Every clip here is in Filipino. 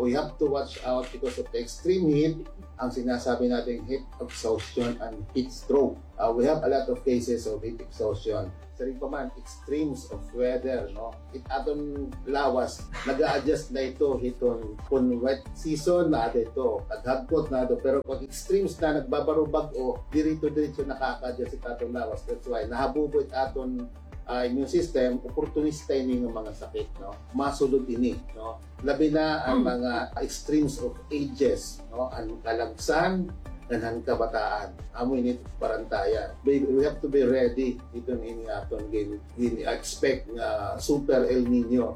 we have to watch out because of the extreme heat, ang sinasabi natin heat exhaustion and heat stroke. We have a lot of cases of heat exhaustion. Sa rin pa man, extremes of weather, no? It aton lawas, nag-a-adjust na ito hiton kung wet season na ito, naghagkot na ito, pero kung extremes na nagbabarubag o dirito-dirito nakaka-adjust it aton lawas. That's why nahabubot aton immune system, opportunista ini ng mga sakit, no? Masulod ini, no? Labi na ang mga extremes of ages, no? Ang kalagsan, ang kabataan. Amo ini parantayan. We have to be ready ito ini aton expect nga super El Nino.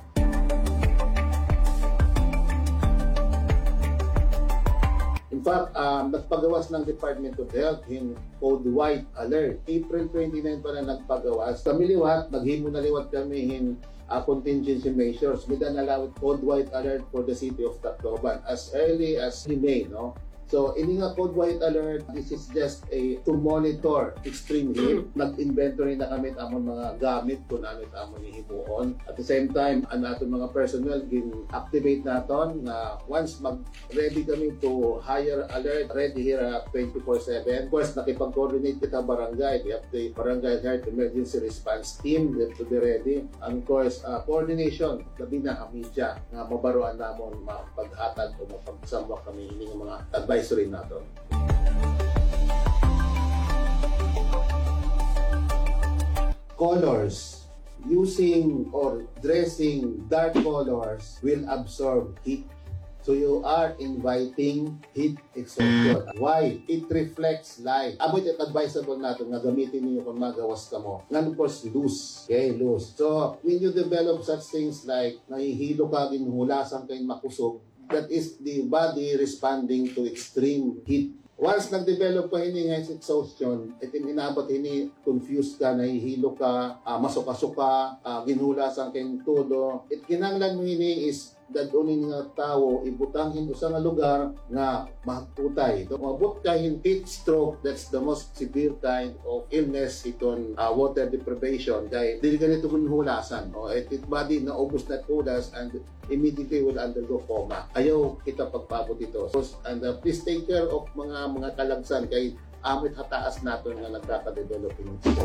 In fact, nagpagawas ng Department of Health in Code White Alert. April 29 pa na nagpagawas. Kami liwat, naghimo na liwat kami in contingency measures. May danalawit Code White Alert for the city of Tacloban as early as May, no? So, ini nga Code White Alert, this is just to monitor extreme heat. Nag-inventory na kami among mga gamit kung ano amon himuon. At the same time, ang aton mga personnel gin-activate naton na once mag-ready kami to higher alert, ready here 24/7. Of course, nakipag-coordinate kita barangay. We have the Barangay Health Emergency Response Team. We have to be ready. And of course, coordination, labi na ang media na mabaruan namon mapaghatag o mapagsamwak kami hindi ng mga advisory nato. Colors. Using or dressing dark colors will absorb heat. So you are inviting heat exhaustion. Why? It reflects light. Amo ito advisable natin nga gamitin niyo kung magawas ka mo. Nga of course, loose. Okay, loose. So when you develop such things like nahihilo ka, ginhulasan kayo makusog, that is the body responding to extreme heat. Once nag-develop ka ini nga exhaustion, itin inabot ini confused ka, nahihilo ka, masuka-suka, ginhulasan kayong todo. Kinanglan mo ini is dadunin nga tao ibutanghin sa nga lugar nga mahutay. So, mabot kahin heat stroke, that's the most severe kind of illness iton water deprivation. Kaya dili ganito kung hulasan. It body na ubos na hulas and immediately will undergo coma. Ayaw kita pagpabot ito. So, and please take care of mga kalagsan kay amit hataas nato nga nagkaka-developing